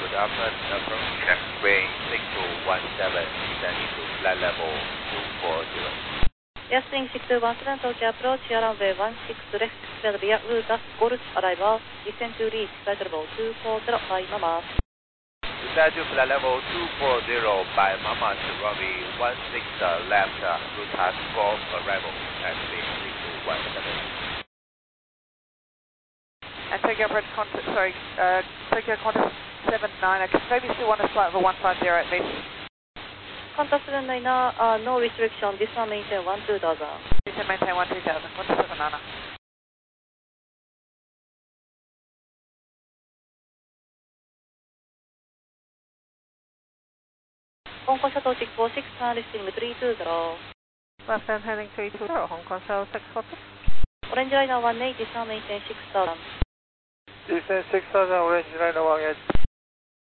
good afternoon, approaching next range 6217, descending to flight level 240. Yes, wing 6217, Tokyo approach, air runway 16 left, clear via Utas, Golf, arrival, descend to reach flight level 240 by Mama. Descend to flight level 240 by Mama to runway 16 left, Utas, Golf, arrival, at wing 6217. And Tokyo approach contact, Tokyo contact 79, maybe still want to flight over 150 at least. Contact 79, no restriction, this one maintain 12000. This one maintain 12000, contact 79. 香港シャトル646, turn listing 320. Left hand heading 320, Hong Kong Shuttle 640. Orange Liner 18, this one maintain 6000. Descend 6000, Orange Liner 18.